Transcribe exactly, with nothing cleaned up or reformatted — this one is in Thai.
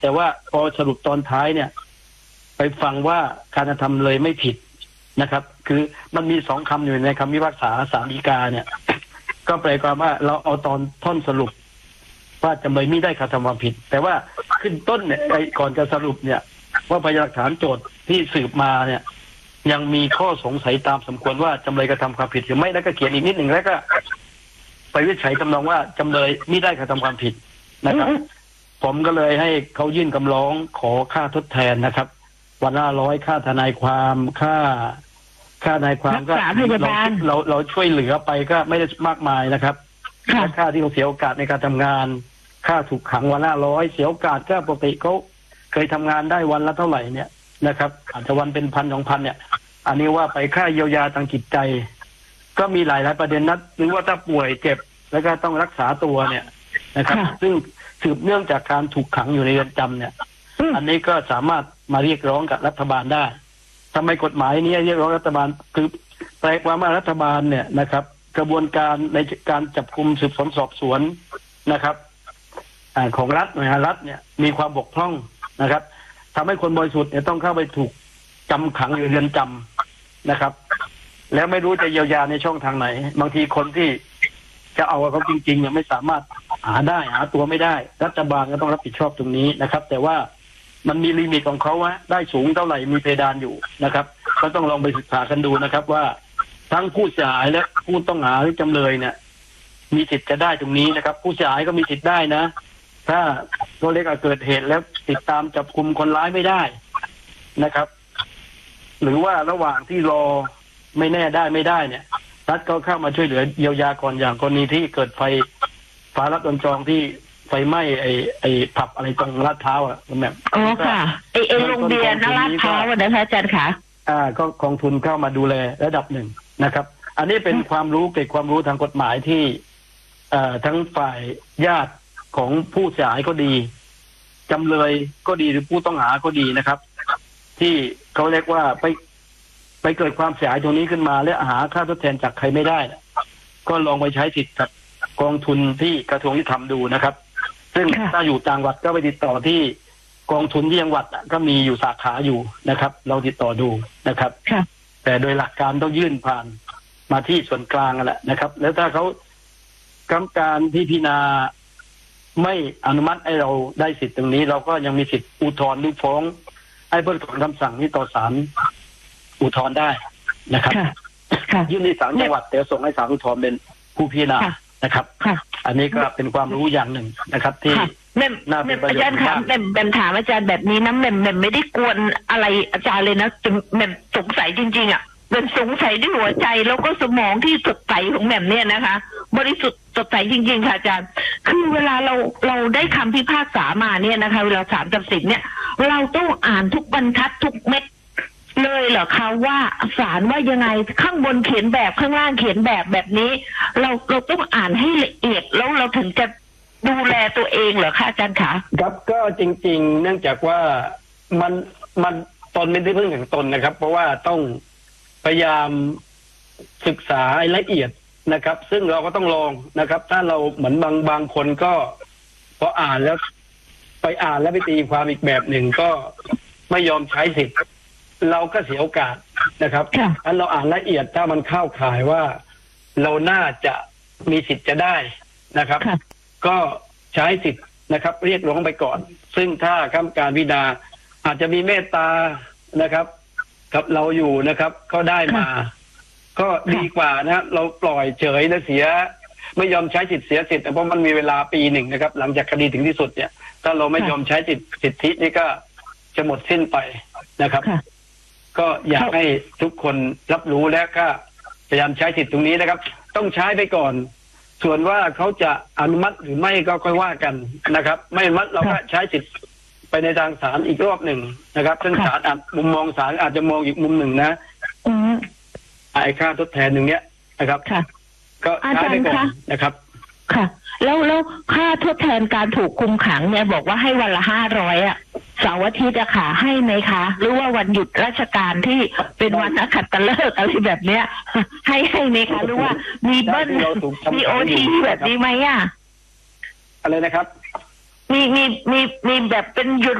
แต่ว่าพอสรุปตอนท้ายเนี่ยไปฟังว่าการกระทำเลยไม่ผิดนะครับคือมันมีสองคำอยู่ในคำพิพากษาศาลฎีกาเนี่ยก็แปลความว่าเราเอาตอนท่อนสรุปว่าจำเลยไม่ได้กระทำความผิดแต่ว่าขึ้นต้นเนี่ยก่อนจะสรุปเนี่ยว่าพยานหลักฐานโจทย์ที่สืบมาเนี่ยยังมีข้อสงสัยตามสมควรว่าจำเลยกระทำความผิดหรือไม่แล้วก็เขียนอีกนิดหนึ่งแล้วก็ไปวินิจฉัยคำนองว่าจำเลยไม่ได้กระทำความผิดนะครับผมก็เลยให้เขายื่นคำร้องขอค่าทดแทนนะครับวันละร้อยค่าทนายความค่าค่าทนายความก็เราเราเราช่วยเหลือไปก็ไม่ได้มากมายนะครับและค่าที่เขาเสียโอกาสในการทำงานค่าถูกขังวันละร้อยเสียโอกาสก็ปกติเขาเคยทำงานได้วันละเท่าไหร่เนี่ยนะครับอาจจะวันเป็นพันสองพันเนี่ยอันนี้ว่าไปค่าเยียวยาทางจิตใจก็มีหลายหลายประเด็นนัดหรือว่าถ้าป่วยเจ็บแล้วก็ต้องรักษาตัวเนี่ยนะครับซึ่งสืบเนื่องจากการถูกขังอยู่ในเรือนจำเนี่ยอันนี้ก็สามารถมาเรียกร้องกับรัฐบาลได้ทำไมกฎหมายนี้เรียกร้องรัฐบาลคือแปลความว่ารัฐบาลเนี่ยนะครับกระบวนการในการจับกุมสืบสวนสอบสวนนะครับของรัฐหน่วยงานรัฐเนี่ยมีความบกพร่องนะครับทำให้คนบริสุทธิ์เนี่ยต้องเข้าไปถูกจำขังอยู่เรือนจำนะครับแล้วไม่รู้จะเยียวยาในช่องทางไหนบางทีคนที่จะเอาเขาจริงๆเนี่ยไม่สามารถหาได้หาตัวไม่ได้รัฐบาลก็ต้องรับผิดชอบตรงนี้นะครับแต่ว่ามันมีลิมิตของเขาว่าได้สูงเท่าไหร่มีเพดานอยู่นะครับก็ต้องลองไปศึกษากันดูนะครับว่าทั้งผู้เสียหายและผู้ต้องหาหรือจำเลยเนี่ยมีสิทธิ์จะได้ตรงนี้นะครับผู้เสียหายก็มีสิทธิ์ได้นะถ้าตัวเล็กเกิดเหตุแล้วติดตามจับกุมคนร้ายไม่ได้นะครับหรือว่าระหว่างที่รอไม่แน่ได้ไม่ได้เนี่ยรัฐก็เข้ามาช่วยเหลือเยียวยาก่อนอย่างกรณีที่เกิดไฟฟ้าลัดวงจรที่ไฟไหม้ไอ้ไอ้ผับอะไรตรงลาดพร้าวอ่ะแบบอ๋อค่ะไอ้ไอ้โรงเรียนลาดพร้าวนะคะอาจารย์ค่ะอ่าก็กองทุนเข้ามาดูแลระดับหนึ่งนะครับอันนี้เป็นความรู้เกี่ยวกับความรู้ทางกฎหมายที่เอ่อทั้งฝ่ายญาติของผู้เสียหายก็ดีจำเลยก็ดีหรือผู้ต้องหาก็ดีนะครับที่เขาเรียกว่าไปไปเกิดความเสียหายตรงนี้ขึ้นมาและหาค่าทดแทนจากใครไม่ได้ก็ลองไปใช้สิทธิ์กับกองทุนที่กระทรวงยุติธรรมดูนะครับซึ่งถ้าอยู่จังหวัดก็ไปติดต่อที่กองทุนที่จังหวัดก็มีอยู่สาขาอยู่นะครับเราติดต่อดูนะครับแต่โดยหลักการต้องยื่นผ่านมาที่ส่วนกลางแหละนะครับแล้วถ้าเขากรรมการที่พิจารณาไม่อนุมัติให้เราได้สิทธิ์ตรงนี้เราก็ยังมีสิทธิ์อุทธรณ์หรือฟ้องให้เพิกถอนคำสั่งนี้ต่อศาลอุทธรณ์ได้นะครับยื่นที่ศาลจังหวัดแต่ส่งให้ศาลอุทธรณ์เป็นผู้พิจารณานะครับอันนี้ก็เป็นความรู้อย่างหนึ่งนะครับที่น่าเป็นประโยชน์มากแม่แม่ถามอาจารย์แบบนี้นะแม่แม่ไม่ได้กวนอะไรอาจารย์เลยนะแม่สงสัยจริงๆอ่ะเป็นสงสัยด้วยหัวใจแล้วก็สมองที่สดใสของแม่เนี่ยนะคะบริสุทธิ์สดใสจริงๆค่ะอาจารย์คือเวลาเราเราได้คำพิพากษามาเนี่ยนะคะเวลาศาลตัดสินเนี่ยเราต้องอ่านทุกบรรทัดทุกเม็ดเลยเหรอคะว่าศาลว่ายังไงข้างบนเขียนแบบข้างล่างเขียนแบบแบบนี้เราเราต้องอ่านให้ละเอียดแล้วเราถึงจะดูแลตัวเองเหรอคะอาจารย์คะครับก็จริงๆเนื่องจากว่ามันมันตนไม่ได้พึ่งถึงตนนะครับเพราะว่าต้องพยายามศึกษาให้ละเอียดนะครับซึ่งเราก็ต้องลองนะครับถ้าเราเหมือนบางบางคนก็พออ่านแล้วไปอ่านแล้วไปตีความอีกแบบหนึ่งก็ไม่ยอมใช้สิทธิ์เราก็เสียโอกาสนะครับอันเราอ่านละเอียดถ้ามันเข้าข่ายว่าเราน่าจะมีสิทธิ์จะได้นะครับก็ใช้สิทธิ์นะครับเรียกร้องไปก่อนซึ่งถ้ากรรมการพิจารณาอาจจะมีเมตตานะครับกับเราอยู่นะครับก็ได้มาก็ดีกว่านะเราปล่อยเฉยแล้วเสียไม่ยอมใช้สิทธิ์เสียสิทธิ์เพราะมันมีเวลาปีหนึ่งนะครับหลังจากคดีถึงที่สุดเนี่ยถ้าเราไม่ยอมใช้สิทธิสิทธินี่ก็จะหมดสิ้นไปนะครับก็อยากให้ทุกคนรับรู้และก็พยายามใช้สิทธิ์ตรงนี้นะครับต้องใช้ไปก่อนส่วนว่าเขาจะอนุมัติหรือไม่ก็ค่อยว่ากันนะครับไม่อนุมัติเราก็ใช้สิทธิ์ไปในทางศาลอีกรอบหนึ่งนะครับซึ่งศาลอาจมุมมองศาลอาจจะมองอีกมุมหนึ่งนะไอ้ค่าทดแทนหนึ่งเนี้ยนะครับก็ใช้ไปก่อนนะครับค่ะแล้วแล้วค่าทดแทนการถูกคุมขังเนี่ยบอกว่าให้วันละห้าร้อยอ่ะเสาร์อาทิตย์อะค่ะให้ไหมคะหรือว่าวันหยุดราชการที่เป็นวันนักขัตฤกษ์อะไรแบบเนี้ยให้ให้ไหมคะหรือว่ามีเบิ้ลมีโอทีแบบนี้ไหมอ่ะอะไรนะครับมีมีมีมีแบบเป็นหยุด